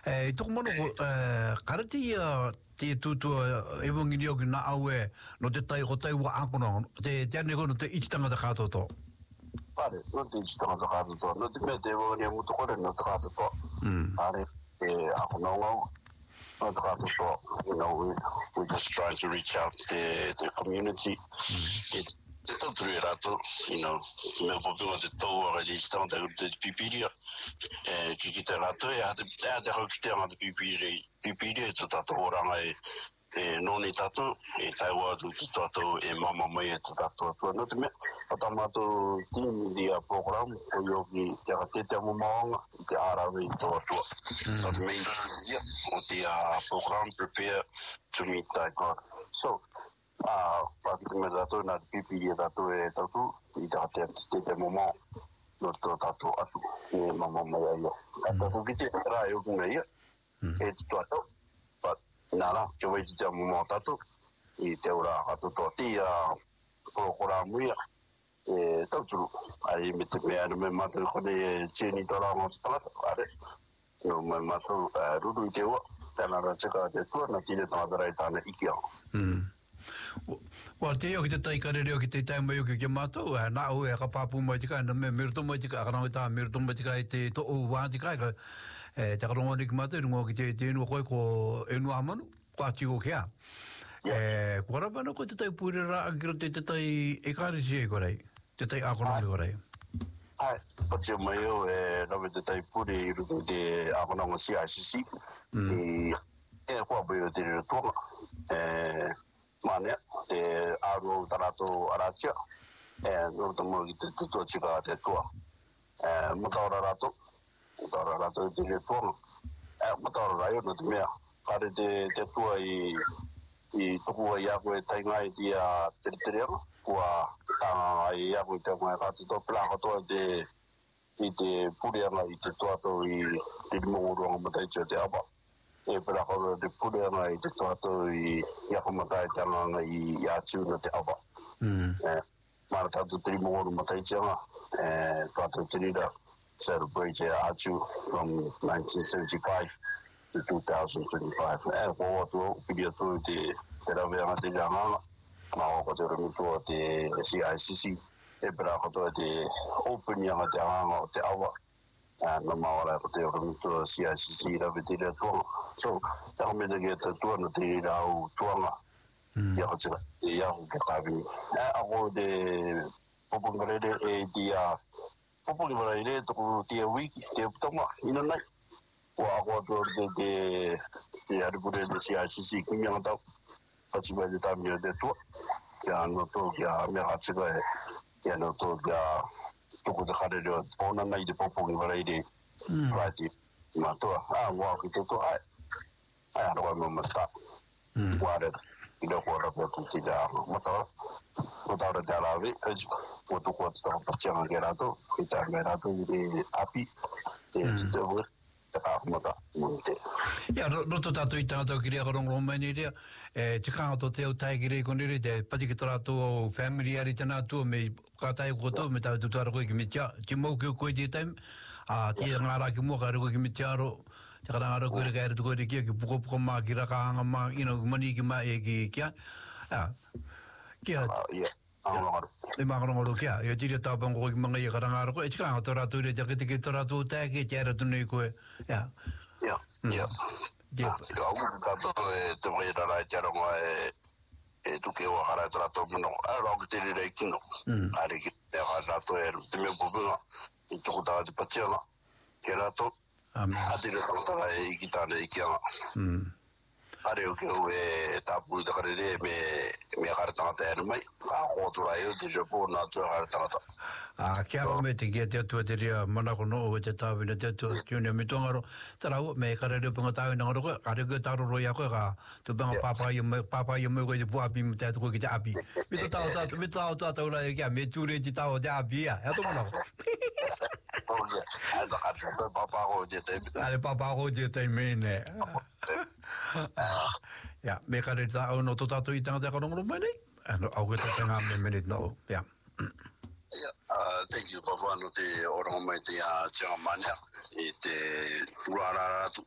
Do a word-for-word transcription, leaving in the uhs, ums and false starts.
E toko mono ko karati te tutu e wongi ni o na aue no te tai ko tai wa akono te te ne no te itanga da katoto. Pare, no te itanga da katoto. No te me te wongi mo to ko no te katoto. Mm. Pare e akono no no te katoto. You know, we we just trying to reach out to the, the community. Mm. It, Te tau rato, you know, me popinga te tau ara di stanga te pipiria, e ki ki te rato e ate ate hau ki te anga te pipiria, pipiria e te tato oranga e e noni tato, e taiwa atu te tato e mama mai e te tato atua. No te me, atamato team dia program, o yoki te ate te amamaanga, te arawe i tō atua. No te main dia, o te program prepare to meet thy God. So, ah, pati te me dato na pipi e dato e tatu i date te te momo no to tato atu e mama mai ai ata ko kite ra eu ku nei e to ato but nara ke vai te momo tato i te ora atu to tia ko ko ra muia e tatu ai me te me ana me mate ko de cheni to ra mo sta are no me mato rudu i te wa tana ra cheka te tu na tine to ra tana ikia mm Wa te o ki te tai karere o ki te tai mai o ki ke mātou, nā o e ka pāpū mai tika, na me miruto mai tika, akaranga tā miruto mai tika i te to o wā tika, e te karongo ni ki mātou, rungo ki te te inua koe ko enua amanu, ko ati o kia. E, ko rapana ko te tai pūrera, akiro te te tai e kāre si e korei, te tai akonongi korei. Ai, pati o mai o e rawe te tai pūre i ruto te akononga C I C C, e kua bai o te rira tuanga, e mane e aro tarato aratia e no tomo ki te to chika te tua e mutaura rato mutaura rato te le tuanga e mutaura raio no te mea kare te te tua i i tuku ai ako e taingai dia te te reo kua tanga ai ako i te mai kato to plaka toa te i te purianga i te tua to i te mongoruanga matai te apa e pera ko de pure na i te tato i ia ko matai tanga i ia tu na te ava mm eh mara tato tri mo no matai tanga eh tato trida celebrate a tu from nineteen seventy-five to twenty twenty-five eh ko to video to te te ra vea te janga ma ko te ro to te C I C C e pera ko to te open ya te anga te ava no maora ko te ro to C I C C ra vete le to so ta me de te to no te ra u tuanga ya ko te ya ko ka vi a ko de popo ngare e dia popo ngare le to te wiki te toma ina nai ko a ko to de de te ar ko de C I C C ki mi anta pa ti ba de ta mi de to ya no to ya me ha tsi ga ya no to ya tuku te kare reo, ona nei te popongi warei re, praiti, mātua, a wā ki te to, ai, ai aroa me mata, wāre, i reo kua rapi atu ki te āma, mataura, mataura te arawe, o tuku atu taka patianga ke rato, i te ame rato, i te api, te te ue, te kākumata, mui te. Ia, roto tātou i tātou ki rea karongo mai ni rea, e te kāngato te au tai ki rea koni rea, te pati ki tārātou o family ari tana tua, me kātai koto, me tāu tutara koe ki me tia, te mau ki o koe te taim, a te ngā rā ki mua, ka rako ki me tia ro, te kara ngā rako e reka ere te koe re kia, ki puko puko mā, ki raka anga mā, you know, mani ki mā e ki kia, ia, kia, e mākarongaro kia, e tiri tāpango koe ki mga i kara ngā rako, e te kāngato rātou rea, te kete ki tārātou tāke, te ara tunei koe, ia, ia, ia. Ia, au te tato e te mai rara e te aronga e e tuke o hara e trato mano, a rau ki te rei kino, a reki e hara rato e te mea popunga, i tuku tawa te patianga, ke rato, a te rato tara e iki tāne iki anga. A reo ke au e tāpui te kare re me me hara tangata e mai, a hōtura e o te Japo nā tua hara tangata. A kia o me te kia te atua te rea manako no o te tāwina te atua junior me tongaro, tara ua me kare reo panga tāwina ngaro koe, a reo koe tāro roi a koe ka tu panga pāpai o pāpai o me koe te puapi me te atu koe ki te api. Me to tāo tātou, me tāo tātou rai kia, me tūre te tāo te api ia, ea tō manako. Oye, a ta kata koe papako te te. Ale papako te te mene. Ja, me kare tā au no tō tātou i tangata karongoro mai nei, au koe te ngā me mene no, ja. Yeah, uh, thank you, Papa. No te orongo mai te a tianga mania, i te ruarara tu,